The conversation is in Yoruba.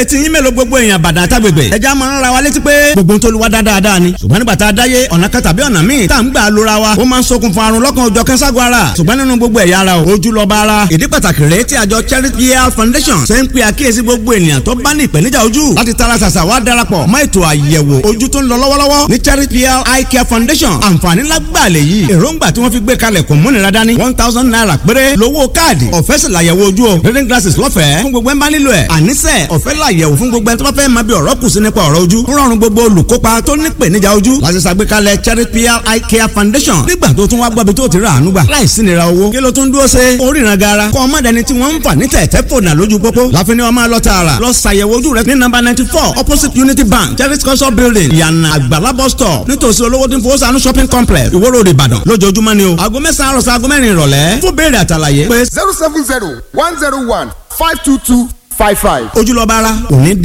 etí yín mélòó gbogbo èèyàn bàdàn àtàgbègbè ẹja máa ń ra wa létí pé gbogbo tó lu wa dáadáa ni ṣùgbọ́n nígbà tá a dáyé ọ̀nà kan tàbí ọ̀nà míì tá à ń gbà lóra wa ó máa ń ṣokùnfà àrùn lọ́kàn òjọ̀ kẹ́ńságun ara ṣùgbọ́n nínú gbogbo ẹ̀yà ara o ojú lọ́ba ara ìdí pàtàkì rèé tí àjọ Charity Health Foundation ṣe ń pe àkíyèsí gbogbo ènìyàn tó bá ní ìpèníjà ojú láti tara ṣàṣà wá darapọ̀ mọ́ ètò àyẹ̀wò ojú tó ń lọ lọ́wọ́lọ́wọ́ ní Charity Health Eye Care Foundation àǹfààní lágbàá lè yí èròǹgbà tí wọ́n fi gbé kalẹ̀ kò múnira dání 1,000 naira péré lówó káàdì ọ̀fẹ́ sì làyẹ̀wò ojú o reading glasses lọ́fẹ̀ẹ́ fún gbogbo ẹ̀ ń bá nílò ẹ̀ àníṣe ọ̀fẹ́ làyẹ̀wò fún gbogbo ẹ̀ tó bá fẹ́ máa bí ọ̀rọ̀ kù sí nípa ọ̀rọ̀ ojú ń rọrùn gbogbo olùkópa tó ní ìpèníjà ojú láti ṣàgbékalẹ̀ Charity Eye Care Foundation nígbà tó tún wá gbọ́bi tó ti rà àánú gbà láìsí nira owó kí ló tún dúró ṣe oríran gara kọ́ ọmọdéni tí wọ́n ń fà ní tẹ̀tẹ̀ fònà lójú pópó láfi ni wọ́n máa lọ tààrà lọ ṣàyẹ̀wò ojú rẹ ní nọ́mbà 94 opposite Unity Bank Charity cultural building ìyànà àgbàlá bus stop nítòsí olówó tí ń fowó sànú shopping complex Ìwó Road Ìbàdàn lójoojúmọ́ ni o aago 9 àárọ̀ sí aago 4 ìrọ̀lẹ́ fún béèrè àtàlàyé pé 070-101-522-55. ojúlọ́ba ara òní